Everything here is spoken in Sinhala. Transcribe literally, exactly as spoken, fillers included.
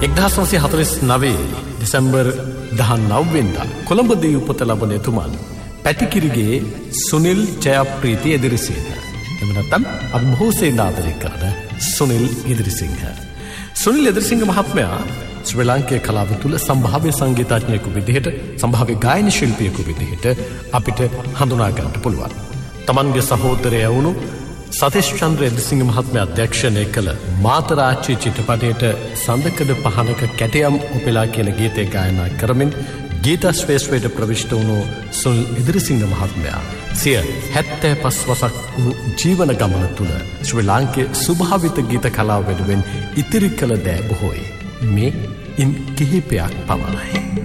එක්දහස් නවසිය හතළිස් නවය දෙසැම්බර් දහනව වෙනිදා කොළඹදී උපත ලබන එතුමන් පැටිකිරිගේ සුනිල් ජයප්‍රීති එදිරිසිංහ. එහෙම නැත්නම් අපි බොහෝ සෙයින් ආදරය කරන සුනිල් එදිරිසිංහ. සුනිල් එදිරිසිංහ මහත්මයා ශ්‍රී ලාංකේය කලාව තුළ සම්භාව්‍ය සංගීතඥයෙකු විදිහට සම්භාව්‍ය ගායන ශිල්පියෙකු විදිහට අපිට හඳුනා ගන්නට පුළුවන්. තමන්ගේ සහෝදරයා වුණු සතීෂ් චන්ද්‍ර එදිරිසිංහ මහත්මයා අධ්‍යක්ෂණය කළ මාතරාච්චි චිත්‍රපටයට සඳකඩ පහනක කැටයම් ඔපෙලා කියන ගීතය ගායනා කරමින් ගීත ශ්‍රේෂ්ඨයට ප්‍රවිෂ්ඨ වුණු සුනිල් එදිරිසිංහ මහත්මයා සිය හැත්තෑ පස් වසක් වූ ජීවන ගමන තුළ ශ්‍රී ලාංකේය ස්වභාවිත ගීත කලාව වෙනුවෙන් ඉතිරි කළ දෑ බොහෝයි. මේ ඉන් කිහිපයක් පමණයි.